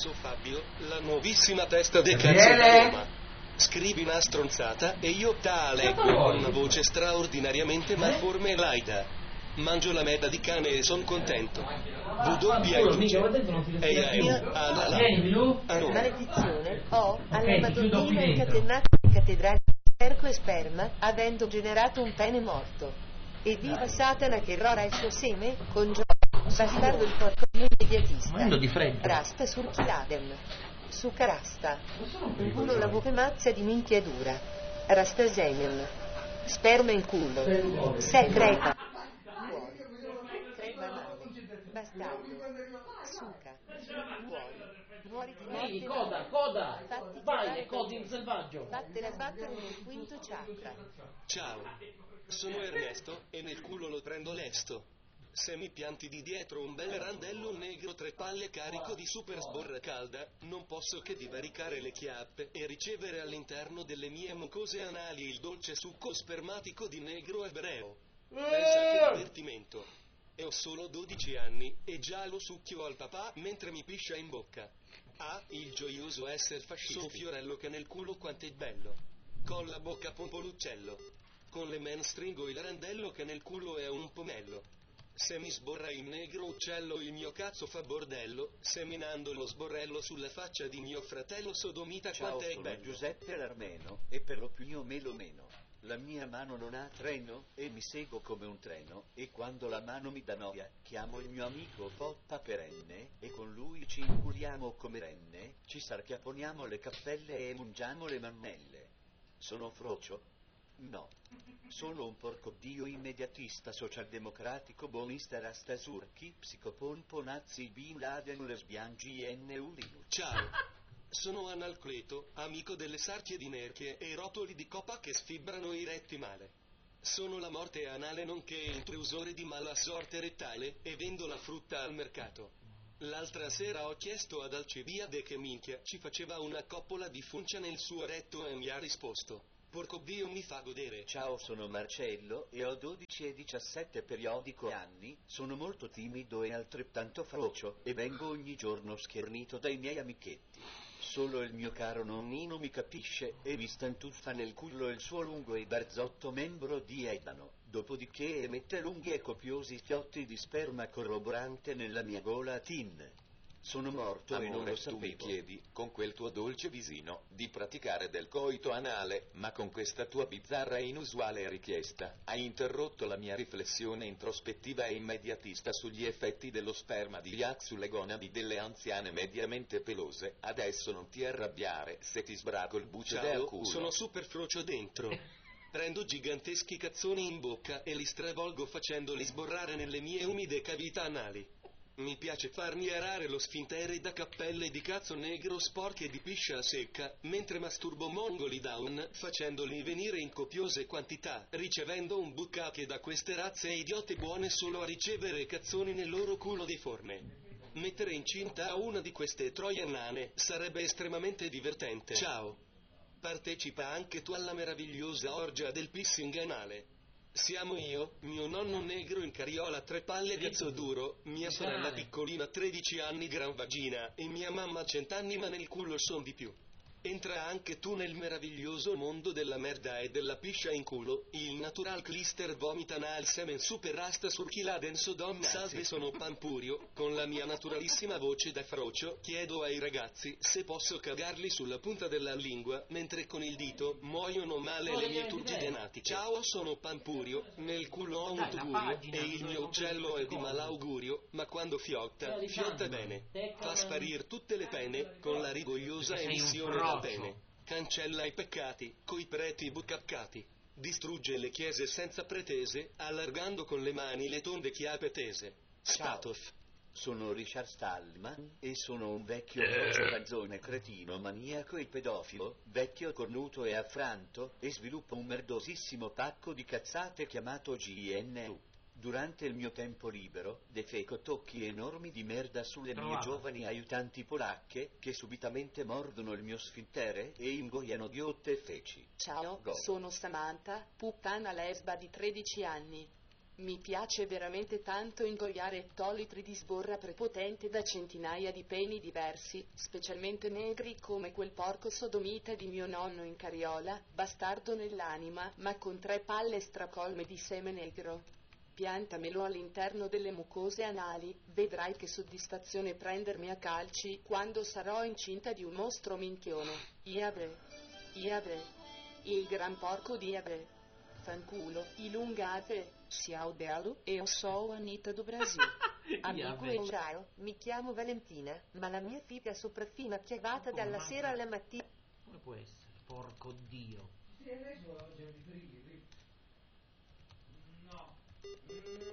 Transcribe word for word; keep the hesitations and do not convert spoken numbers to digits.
adesso Fabio, la nuovissima testa de cazzo da Roma. Scrivi una stronzata e io ta leggo con una voce straordinariamente malforme e laida. Mangio la merda di cane e son contento. Maledizione, ho alla Madonnina incatenata in cattedrale cerco e sperma, avendo generato un pene morto. E viva Satana che rora il suo seme, con gioia. Bastardo il porco immediatista. Rasta surchiladem. Sucarasta. Un culo la vuove mazza di minchia dura. Rasta semen. Sperma in culo. Se crepa. Muori. Crepa male. Bastardo. Suca. Muori. Muori di morte. Ehi, coda, coda. Fatti vai, codi in selvaggio. Vattene a sbattere nel quinto chakra. Ciao. Sono Ernesto e nel culo lo prendo lesto. Se mi pianti di dietro un bel randello negro tre palle carico di super sborra calda, non posso che divaricare le chiappe e ricevere all'interno delle mie mucose anali il dolce succo spermatico di negro ebreo. Pensa che divertimento. E ho solo dodici anni e già lo succhio al papà mentre mi piscia in bocca. Ah, il gioioso esser fascista. So fiorello che nel culo quant'è bello. Con la bocca pompoluccello. Con le men stringo il randello che nel culo è un pomello. Se mi sborra in negro uccello il mio cazzo fa bordello, seminando lo sborrello sulla faccia di mio fratello sodomita. Ciao, quant'è sono bello. Giuseppe l'Armeno, e per lo più io me lo meno. La mia mano non ha treno, e mi seguo come un treno, e quando la mano mi dà noia, chiamo il mio amico Poppa perenne, e con lui ci inculiamo come renne, ci sarchiaponiamo le cappelle e mungiamo le mammelle. Sono frocio? No. Sono un porco dio immediatista socialdemocratico buonista rastasurchi, psicopompo nazi bin laden lesbian gnu linux. Ciao. Sono Analcleto, amico delle sarchie di nerchie e rotoli di copa che sfibrano i retti male. Sono la morte anale nonché intrusore di mala sorte rettale e vendo la frutta al mercato. L'altra sera ho chiesto ad Alcibiade che minchia ci faceva una coppola di funcia nel suo retto e mi ha risposto: porco dio mi fa godere. Ciao, sono Marcello e ho dodici e diciassette periodico anni, sono molto timido e altrettanto frocio, e vengo ogni giorno schernito dai miei amichetti. Solo il mio caro nonnino mi capisce e mi stantuffa nel culo il suo lungo e barzotto membro di edano, dopodiché emette lunghi e copiosi fiotti di sperma corroborante nella mia gola a tin. Sono morto Amore, e non lo tu sapevo. mi chiedi, con quel tuo dolce visino, di praticare del coito anale, ma con questa tua bizzarra e inusuale richiesta, hai interrotto la mia riflessione introspettiva e immediatista sugli effetti dello sperma di yak sulle gonadi delle anziane mediamente pelose. Adesso non ti arrabbiare se ti sbraco il bucciode al Ciao, culo. sono super frocio dentro. Prendo giganteschi cazzoni in bocca e li stravolgo facendoli sborrare nelle mie umide cavità anali. Mi piace farmi arare lo sfintere da cappelle di cazzo negro sporche di piscia secca, mentre masturbo mongoli down, facendoli venire in copiose quantità, ricevendo un bucacche da queste razze idiote buone solo a ricevere cazzoni nel loro culo deforme. Mettere incinta a una di queste troie nane sarebbe estremamente divertente. Ciao. Partecipa anche tu alla meravigliosa orgia del pissing anale. Siamo io, mio nonno negro in carriola tre palle cazzo duro, mia sorella piccolina tredici anni gran vagina e mia mamma cent'anni ma nel culo son di più. Entra anche tu nel meraviglioso mondo della merda e della piscia in culo, il natural clister vomita nal semen super rasta surchiladen sodom. Salve, sono Pampurio, con la mia naturalissima voce da frocio, chiedo ai ragazzi se posso cagarli sulla punta della lingua, mentre con il dito muoiono male le mie turgide natiche. Ciao, sono Pampurio, nel culo ho un tugurio, e il mio uccello è di malaugurio, ma quando fiotta, fiotta bene. Fa sparir tutte le pene, con la rigogliosa emissione bene, cancella i peccati, coi preti bucaccati, distrugge le chiese senza pretese, allargando con le mani le tonde chiappe tese. Spatoff. Sono Richard Stallman, e sono un vecchio pazzone cretino maniaco e pedofilo, vecchio cornuto e affranto, e sviluppo un merdosissimo pacco di cazzate chiamato G N U. Durante il mio tempo libero, defeco tocchi enormi di merda sulle mie giovani aiutanti polacche, che subitamente mordono il mio sfintere e ingoiano ghiotte e feci. Ciao, Go. sono Samantha, puttana lesba di tredici anni. Mi piace veramente tanto ingoiare ettolitri di sborra prepotente da centinaia di peni diversi, specialmente negri come quel porco sodomita di mio nonno in carriola, bastardo nell'anima, ma con tre palle stracolme di seme negro. Piantamelo all'interno delle mucose anali, vedrai che soddisfazione prendermi a calci quando sarò incinta di un mostro minchione. Iave, Iave, il gran porco di Iave. Fanculo, ilungate, ciao bello, eu sou Anitta do Brasil. Amico e ciao, mi chiamo Valentina, ma la mia figa sopraffina chiavata Come dalla mai? sera alla mattina. Come può essere? Porco Dio. Sì, adesso oggi è No.